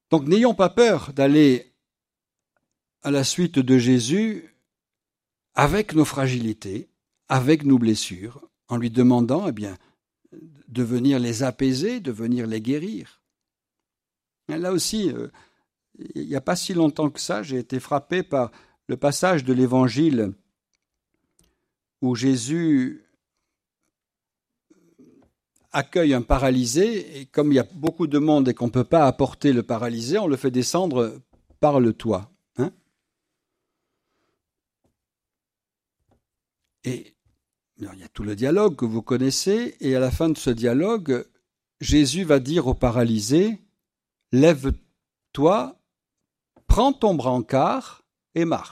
Donc n'ayons pas peur d'aller à la suite de Jésus avec nos fragilités, avec nos blessures, en lui demandant de venir les apaiser, de venir les guérir. Et là aussi, il n'y a pas si longtemps que ça, j'ai été frappé par le passage de l'Évangile où Jésus accueille un paralysé, et comme il y a beaucoup de monde et qu'on ne peut pas apporter le paralysé, on le fait descendre par le toit. Et il y a tout le dialogue que vous connaissez, et à la fin de ce dialogue, Jésus va dire au paralysé, « Lève-toi, prends ton brancard et marche. »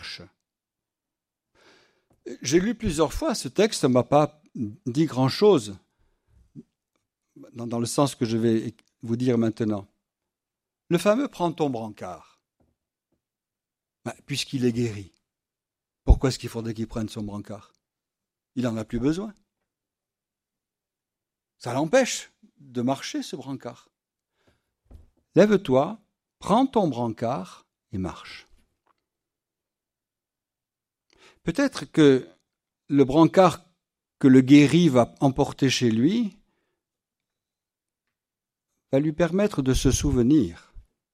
J'ai lu plusieurs fois ce texte, ça ne m'a pas dit grand-chose, dans le sens que je vais vous dire maintenant. Le fameux « prends ton brancard », puisqu'il est guéri, pourquoi est-ce qu'il faudrait qu'il prenne son brancard ? Il n'en a plus besoin. Ça l'empêche de marcher, ce brancard. Lève-toi, prends ton brancard et marche. Peut-être que le brancard que le guéri va emporter chez lui va lui permettre de se souvenir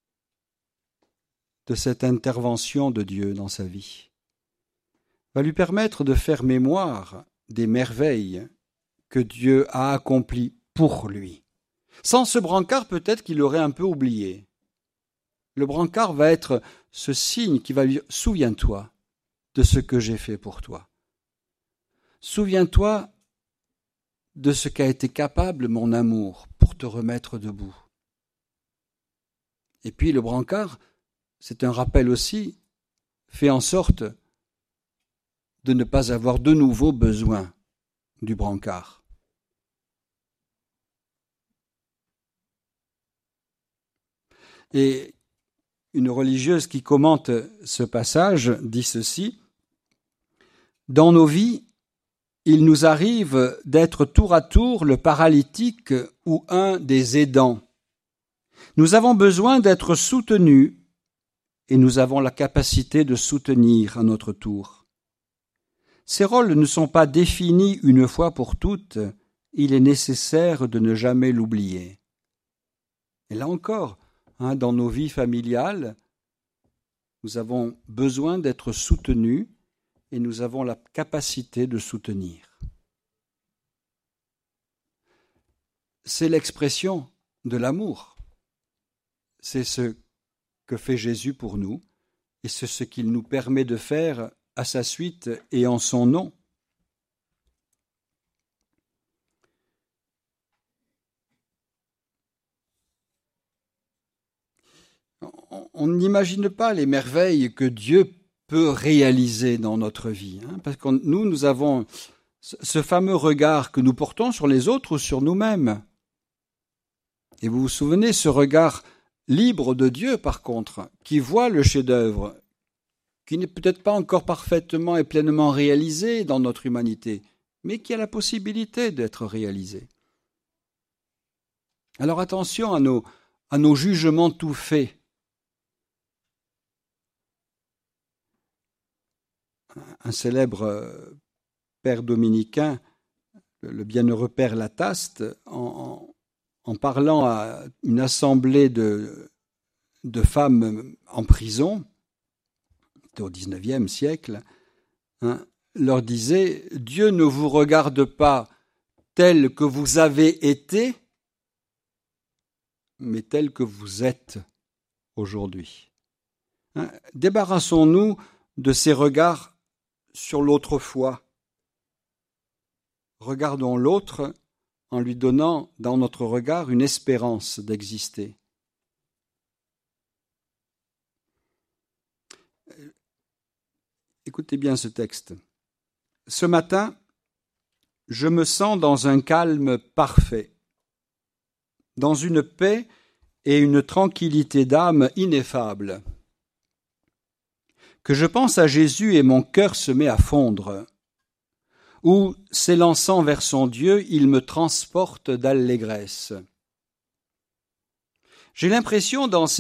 de cette intervention de Dieu dans sa vie, va lui permettre de faire mémoire des merveilles que Dieu a accomplies pour lui. Sans ce brancard, peut-être qu'il aurait un peu oublié. Le brancard va être ce signe qui va lui dire « Souviens-toi de ce que j'ai fait pour toi. Souviens-toi de ce qu'a été capable mon amour pour te remettre debout. » Et puis le brancard, c'est un rappel aussi, fait en sorte de ne pas avoir de nouveau besoin du brancard. Et une religieuse qui commente ce passage dit ceci: « Dans nos vies, il nous arrive d'être tour à tour le paralytique ou un des aidants. Nous avons besoin d'être soutenus et nous avons la capacité de soutenir à notre tour. Ces rôles ne sont pas définis une fois pour toutes, il est nécessaire de ne jamais l'oublier. » Et là encore, dans nos vies familiales, nous avons besoin d'être soutenus et nous avons la capacité de soutenir. C'est l'expression de l'amour. C'est ce que fait Jésus pour nous et c'est ce qu'il nous permet de faire à sa suite et en son nom. On n'imagine pas les merveilles que Dieu peut réaliser dans notre vie, parce que nous avons ce fameux regard que nous portons sur les autres ou sur nous-mêmes. Et vous vous souvenez, ce regard libre de Dieu, par contre, qui voit le chef-d'œuvre, qui n'est peut-être pas encore parfaitement et pleinement réalisé dans notre humanité, mais qui a la possibilité d'être réalisé. Alors attention à nos jugements tout faits. Un célèbre père dominicain, le bienheureux père Lataste, en parlant à une assemblée de femmes en prison, au XIXe siècle, leur disait « Dieu ne vous regarde pas tel que vous avez été, mais tel que vous êtes aujourd'hui. » Débarrassons-nous de ces regards sur l'autrefois. Regardons l'autre en lui donnant dans notre regard une espérance d'exister. Écoutez bien ce texte. « Ce matin, je me sens dans un calme parfait, dans une paix et une tranquillité d'âme ineffables. Que je pense à Jésus et mon cœur se met à fondre, où, s'élançant vers son Dieu, il me transporte d'allégresse. J'ai l'impression dans ces